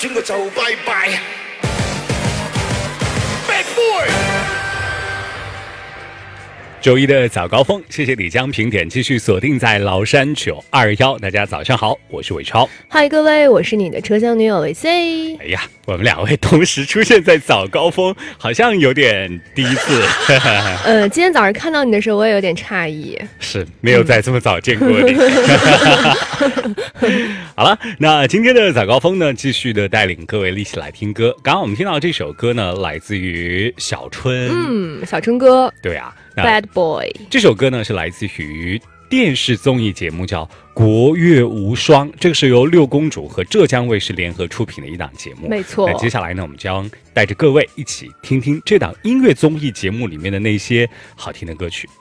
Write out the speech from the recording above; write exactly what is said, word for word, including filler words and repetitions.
轉個就拜拜。Bad boy。 周一的早高峰，谢谢你将评点继续锁定在崂山九二一。大家早上好，我是伟超。 嗨，各位，我是你的车厢女友维 C。 哎呀，我们两位同时出现在早高峰，好像有点第一次。 呃，今天早上看到你的时候，我也有点诧异， 是没有在这么早见过你。嗯、好了，那今天的早高峰呢，继续的带领各位一起来听歌。刚刚我们听到这首歌呢，来自于小春， 嗯，小春哥， 对啊。 Bad boy 这首歌呢是来自于电视综艺节目叫《国乐无双》，这个是由六公主和浙江卫视联合出品的一档节目。 没错。 那接下来呢，我们将带着各位一起听听这档音乐综艺节目里面的那些好听的歌曲。